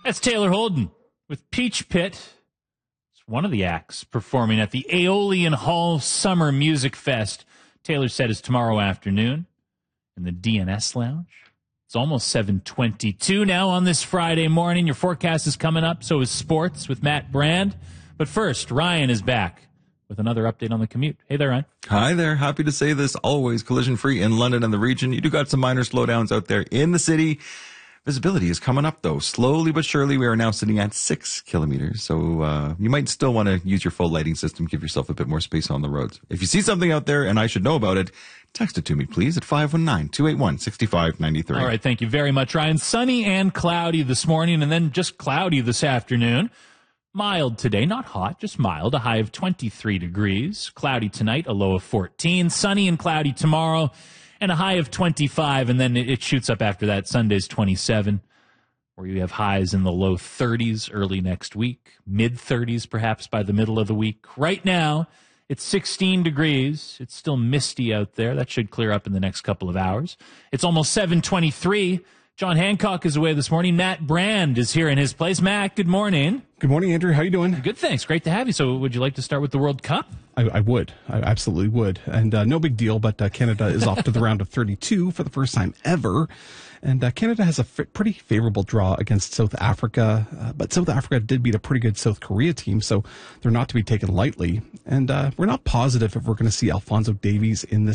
That's Taylor Holden with Peach Pit. It's one of the acts performing at the Aeolian Hall Summer Music Fest. Taylor set is tomorrow afternoon in the DNS Lounge. It's almost 7:22 now on this Friday morning. Your forecast is coming up, so is sports with Matt Brand. But first, Ryan is back with another update on the commute. Hey there, Ryan. Hi there. Happy to say this. Always collision-free in London and the region. You do got some minor slowdowns out there in the city. Visibility is coming up, though. Slowly but surely, we are now sitting at 6 kilometers. So you might still want to use your full lighting system, give yourself a bit more space on the roads. If you see something out there and I should know about it, text it to me, please, at 519-281-6593. All right, thank you very much, Ryan. Sunny and cloudy this morning, and then just cloudy this afternoon. Mild today, not hot, just mild, a high of 23 degrees. Cloudy tonight, a low of 14. Sunny and cloudy tomorrow, and a high of 25, and then it shoots up after that. Sunday's 27, where you have highs in the low 30s early next week, mid-30s perhaps by the middle of the week. Right now, it's 16 degrees. It's still misty out there. That should clear up in the next couple of hours. It's almost 7:23. John Hancock is away this morning. Matt Brand is here in his place. Matt, good morning. Good morning, Andrew. How you doing? Good, thanks. Great to have you. So would you like to start with the World Cup? I would. I absolutely would. And no big deal, but Canada is off to the round of 32 for the first time ever. And Canada has a pretty favorable draw against South Africa. But South Africa did beat a pretty good South Korea team, so they're not to be taken lightly. And we're not positive if we're going to see Alphonso Davies in this